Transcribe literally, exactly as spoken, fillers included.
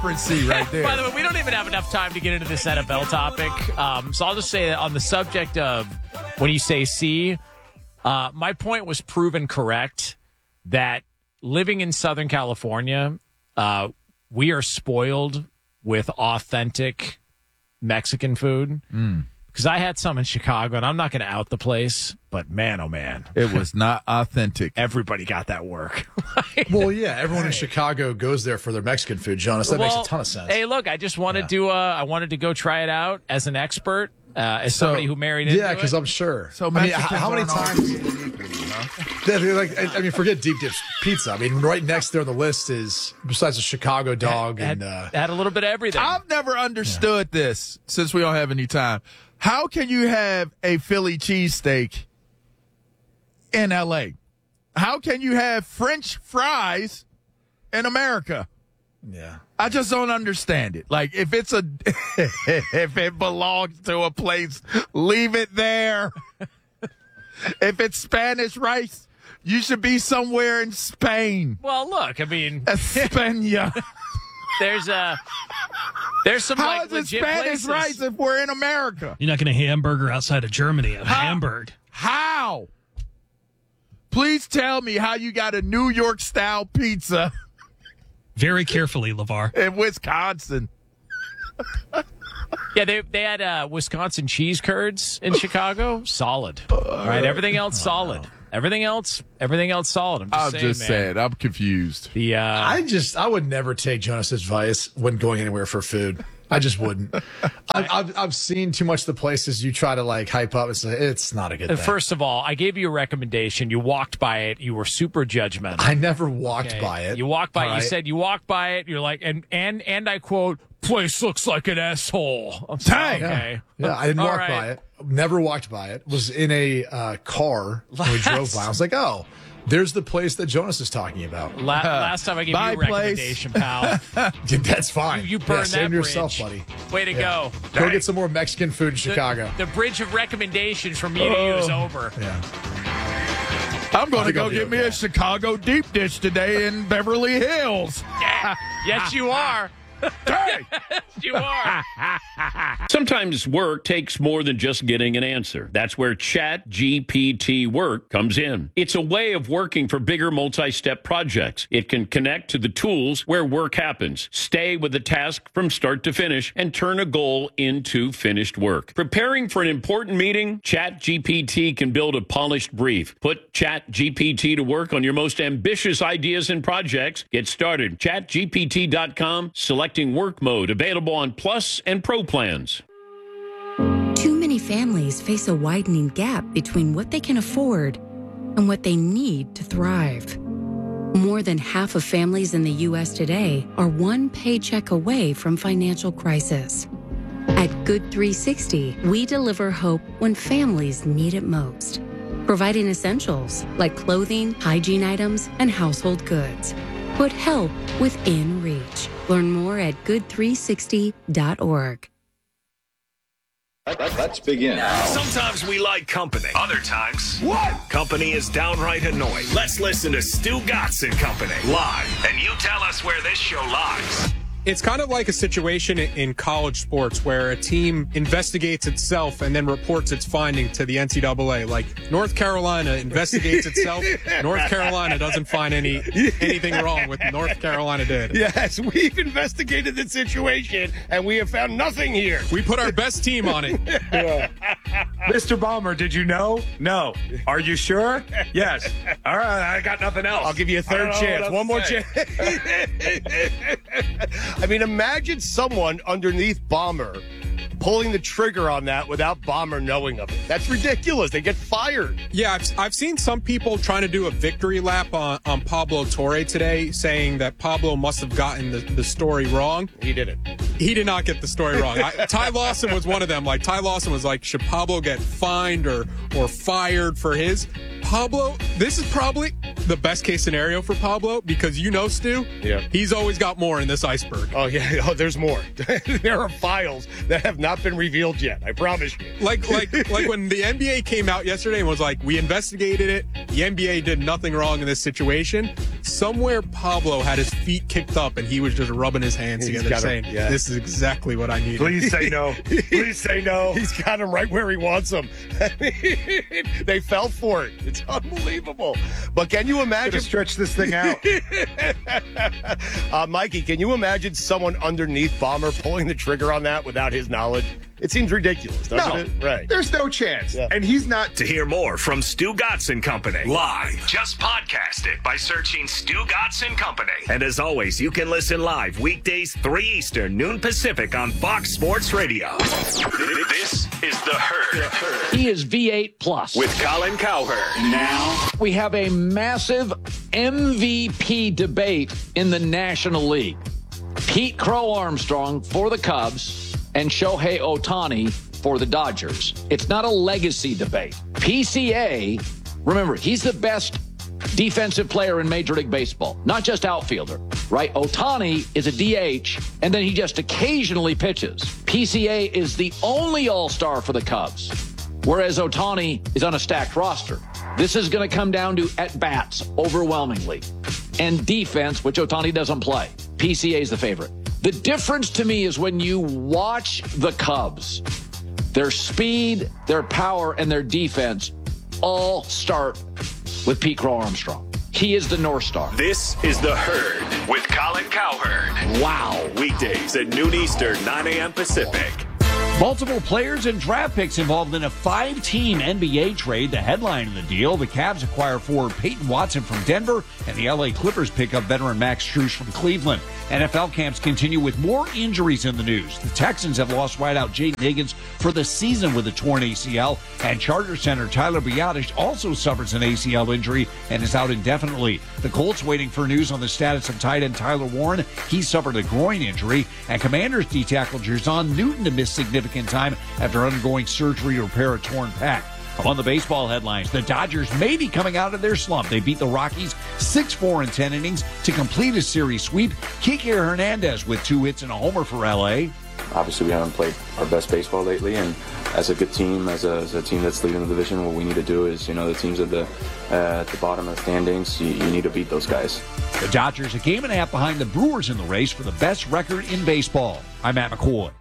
frequency right there. By the way, we don't even have enough time to get into this N F L topic. Um, so I'll just say that on the subject of when you say C, uh, my point was proven correct that living in Southern California, uh, we are spoiled with authentic Mexican food. Mm. Because I had some in Chicago, and I'm not going to out the place, but man, oh man. It was not authentic. Everybody got that work. Well, yeah, everyone in Chicago goes there for their Mexican food, Jonas. That well, makes a ton of sense. Hey, look, I just wanted Yeah. to, uh, I wanted to go try it out as an expert, uh, as So- somebody who married into Yeah, because it. I'm sure. So I mean, Mexicans how, how many aren't all times? created equally, huh? Yeah, they're like, I I mean, forget deep dish pizza. I mean, right next there on the list is, besides the Chicago dog had, and uh, had a little bit of everything. I've never understood this since we don't have any time. How can you have a Philly cheesesteak in L A? How can you have French fries in America? yeah. I just don't understand it. Like, if it's a, if it belongs to a place, leave it there. If it's Spanish rice, you should be somewhere in Spain. well, look, I mean, España. there's a, there's some How like is it legit Spanish places. rice if we're in America? You're not going to hamburger outside of Germany at Hamburg. How? Please tell me how you got a New York style pizza Very carefully, LeVar. in Wisconsin. Yeah, they they had uh, Wisconsin cheese curds in Chicago. Solid. All right, everything else solid. Everything else, everything else solid. I'm just I'm saying, just man. saying. I'm confused. The uh, I just, I would never take Jonas' advice when going anywhere for food. I just wouldn't. I, I've, I've seen too much of the places you try to like hype up. It's, it's not a good Uh, thing. First of all, I gave you a recommendation. You walked by it. You were super judgmental. I never walked Okay? by it. You walked by. All You right? said you walked by it. You're like, and and and I quote, "Place looks like an asshole." I'm sorry. Dang. Okay. Yeah, I didn't All walk right. by it. Never walked by it. Was in a uh, car when we drove by. I was like, oh, there's the place that Jonas is talking about. La- last time I gave My you a place. recommendation, pal. Dude, that's fine. You, you yeah, burned same that to yourself, bridge. buddy. Way to Yeah. go. Go get some more Mexican food in Chicago. The, the bridge of recommendations from me to you is over. yeah. I'm going to think go I'll be get me okay. a Chicago deep dish today in Beverly Hills. Yeah. Yes, you are. Dang. You are. Sometimes work takes more than just getting an answer. That's where Chat G P T Work comes in. It's a way of working for bigger multi-step projects. It can connect to the tools where work happens, stay with the task from start to finish, and turn a goal into finished work. Preparing for an important meeting? Chat G P T can build a polished brief. Put Chat G P T to work on your most ambitious ideas and projects. Get started. chat G P T dot com. Selecting work mode. Available on Plus and Pro plans. Too many families face a widening gap between what they can afford and what they need to thrive. More than half of families in the U S today are one paycheck away from financial crisis. At Good three sixty, we deliver hope when families need it most, providing essentials like clothing, hygiene items, and household goods. Put help within reach. Learn more at good three sixty dot org. Let's begin. Sometimes we like company. Other times, what? Company is downright annoying. Let's listen to Stu Gatz and Company live, and you tell us where this show lies. It's kind of like a situation in college sports where a team investigates itself and then reports its finding to the N C double A. Like North Carolina investigates itself. North Carolina doesn't find any anything wrong with North Carolina did. Yes, we've investigated the situation, and we have found nothing here. We put our best team on it. Mister Balmer, did you know? No. Are you sure? Yes. All right, I got nothing else. I'll give you a I don't third know chance. what One more else to chance. I mean, imagine someone underneath Bomber pulling the trigger on that without Bomber knowing of it. That's ridiculous. They get fired. Yeah, I've, I've seen some people trying to do a victory lap on, on Pablo Torre today, saying that Pablo must have gotten the, the story wrong. He didn't. He did not get the story wrong. I, Ty Lawson was one of them. Like, Ty Lawson was like, should Pablo get fined or or fired for his? Pablo, this is probably the best case scenario for Pablo because you know, Stu, Yeah. he's always got more in this iceberg. Oh, yeah. Oh, there's more. There are files that have not been revealed yet. I promise you. Like, like, like when the N B A came out yesterday and was like, we investigated it. The N B A did nothing wrong in this situation. somewhere Pablo had his feet kicked up and he was just rubbing his hands He's together got saying, him, yeah. this is exactly what I need. Please say no. Please say no. He's got him right where he wants him. They fell for it. It's unbelievable. But can you imagine? Gotta stretch this thing out. uh, Mikey, can you imagine someone underneath Ballmer pulling the trigger on that without his knowledge? It seems ridiculous, doesn't No, it? Right. There's no chance. Yeah. And he's not. To hear more from Stu Gatz and Company live, just podcast it by searching Stu Gatz and Company. And as always, you can listen live weekdays three Eastern, noon Pacific on Fox Sports Radio. This is The Herd. He is V eight plus. With Colin Cowherd. Now, We have a massive M V P debate in the National League. Pete Crow Armstrong for the Cubs and Shohei Ohtani for the Dodgers. It's not a legacy debate. P C A, remember, he's the best defensive player in Major League Baseball, not just outfielder, right? Ohtani is a D H, and then he just occasionally pitches. P C A is the only all-star for the Cubs, whereas Ohtani is on a stacked roster. This is going to come down to at-bats overwhelmingly, and defense, which Ohtani doesn't play. P C A is the favorite. The difference to me is when you watch the Cubs, their speed, their power, and their defense all start with Pete Crow Armstrong. He is the North Star. this is The Herd with Colin Cowherd. Wow. Weekdays at noon Eastern, nine a.m. Pacific. Multiple players and draft picks involved in a five-team N B A trade. The headline of the deal, the Cavs acquire forward Peyton Watson from Denver, and the L A Clippers pick up veteran Max Strus from Cleveland. N F L camps continue with more injuries in the news. The Texans have lost wideout Jaden Higgins for the season with a torn A C L, and Charger center Tyler Biadasz also suffers an A C L injury and is out indefinitely. The Colts waiting for news on the status of tight end Tyler Warren. He suffered a groin injury, and Commanders D-tackle Jerzon Newton to miss significant time after undergoing surgery to repair a torn pec. On the baseball headlines, the Dodgers may be coming out of their slump. They beat the Rockies six four in ten innings to complete a series sweep. Kike Hernandez with two hits and a homer for L A. Obviously, we haven't played our best baseball lately, and as a good team, as a, as a team that's leading the division, what we need to do is, you know, the teams at the uh, at the bottom of the standings, you, you need to beat those guys. The Dodgers a game and a half behind the Brewers in the race for the best record in baseball. I'm Matt McCoy.